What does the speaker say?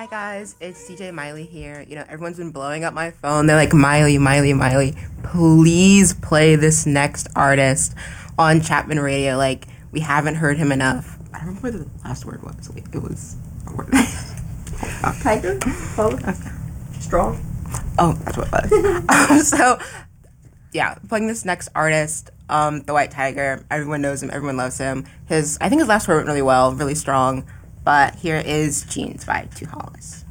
Hi guys, it's DJ Miley here. Everyone's been blowing up my phone. They're like, Miley, Miley, Miley, please play this next artist on Chapman Radio. Like, we haven't heard him enough. I don't remember what the last word was. Wait, it was a word. Tiger? Oh, strong? Oh, that's what it was. Playing this next artist, The White Tiger. Everyone knows him. Everyone loves him. I think his last word went really well, really strong. But here is Jeans by Two Hollis.